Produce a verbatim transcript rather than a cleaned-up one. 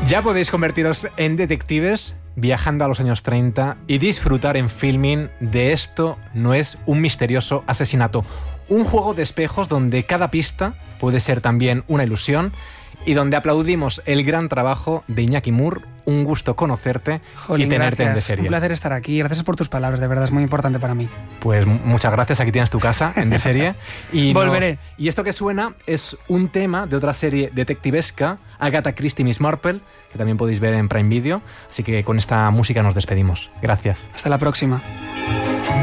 Ya podéis convertiros en detectives viajando a los años treinta y disfrutar en Filmin de Esto no es un misterioso asesinato. Un juego de espejos donde cada pista puede ser también una ilusión y donde aplaudimos el gran trabajo de Iñaki Mur. Un gusto conocerte. Jolín, y tenerte gracias. En De Serie. Un placer estar aquí. Gracias por tus palabras, de verdad, es muy importante para mí. Pues muchas gracias, aquí tienes tu casa en De Serie. Y Volveré. No, y esto que suena es un tema de otra serie detectivesca, Agatha Christie Miss Marple, que también podéis ver en Prime Video. Así que con esta música nos despedimos. Gracias. Hasta la próxima.